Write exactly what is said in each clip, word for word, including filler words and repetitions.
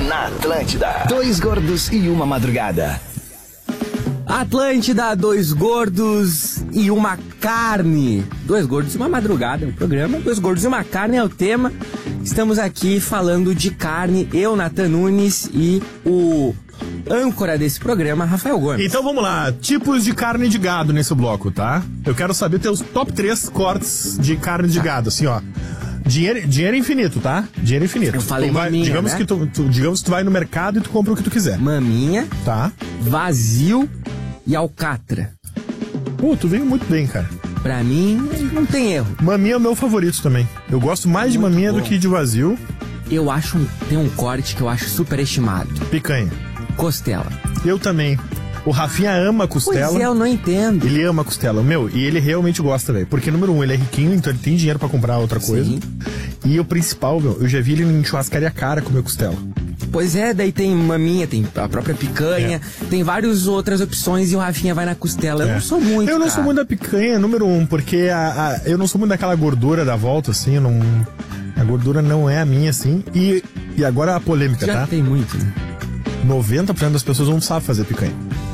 na Atlântida. Dois gordos e uma madrugada. Atlântida, dois gordos e uma carne. Dois gordos e uma madrugada é o programa. Dois gordos e uma carne é o tema. Estamos aqui falando de carne. Eu, Nathan Nunes, e o âncora desse programa, Rafael Gomes. Então vamos lá, tipos de carne de gado nesse bloco, tá? Eu quero saber teus top três cortes de carne de gado, assim, ó. Dinheiro, dinheiro infinito, tá? Dinheiro infinito. Eu falei tu vai, maminha, digamos, né? que tu, tu, digamos que tu vai no mercado e tu compra o que tu quiser. Maminha, tá? Vazio e alcatra. Pô, tu veio muito bem, cara. Pra mim, não tem erro. Maminha é o meu favorito também. Eu gosto mais muito de maminha bom. do que de vazio. Eu acho, um, tem um corte que eu acho superestimado. Picanha. Costela. Eu também. O Rafinha ama costela. Pois é, eu não entendo. Ele ama costela. Meu, e ele realmente gosta, velho. Porque, número um, ele é riquinho, então ele tem dinheiro pra comprar outra coisa. Sim. E o principal, meu, eu já vi ele em churrascaria cara comer costela. Pois é, daí tem maminha, tem a própria picanha, é. tem várias outras opções e o Rafinha vai na costela. Eu é. não sou muito, Eu não cara. sou muito da picanha, número um, porque a, a, eu não sou muito daquela gordura da volta, assim, eu não... A gordura não é a minha, assim. E, e agora a polêmica, Já tá? tem muito, né? noventa por cento das pessoas não sabem fazer picanha.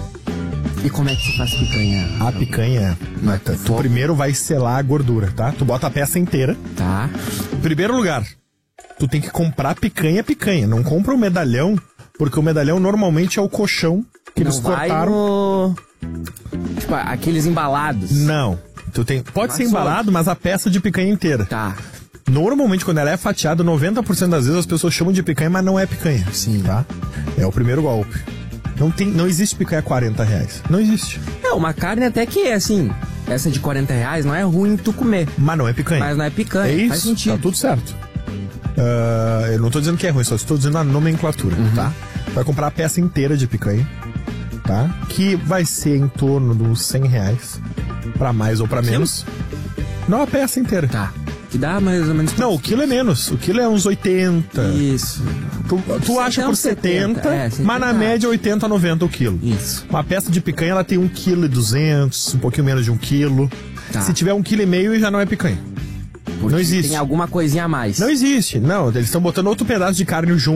E como é que se faz picanha? A picanha, Nata, tu primeiro vai selar a gordura, tá? Tu bota a peça inteira. Tá. Em primeiro lugar, tu tem que comprar picanha, picanha. Não compra o medalhão, porque o medalhão normalmente é o colchão que não eles vai cortaram. No... Tipo, aqueles embalados. Não. Tu tem... Pode mas ser embalado, mas a peça de picanha inteira. Tá. Normalmente, quando ela é fatiada, noventa por cento das vezes as pessoas chamam de picanha, mas não é picanha. Sim. Tá? É o primeiro golpe. Não, tem, não existe picanha a quarenta reais. Não existe. É, uma carne até que, assim, essa de quarenta reais não é ruim tu comer. Mas não é picanha. Mas não é picanha. É isso, faz sentido. tá tudo certo. Uh, eu não tô dizendo que é ruim, só estou dizendo a nomenclatura, uhum. tá? Vai comprar a peça inteira de picanha, tá? Que vai ser em torno dos cem reais. Pra mais ou pra menos. Não, a peça inteira. Tá. Que dá mais ou menos... Não, o quilo é menos. O quilo é uns oitenta. Isso. Tu, tu acha por setenta, é, mas na média oitenta a noventa o quilo. Isso. Uma peça de picanha, ela tem um vírgula duzentos quilos, um pouquinho menos de um quilo. Tá. Se tiver um vírgula cinco quilos, já não é picanha. Porque não existe. Tem alguma coisinha a mais. Não existe. Não, eles estão botando outro pedaço de carne junto.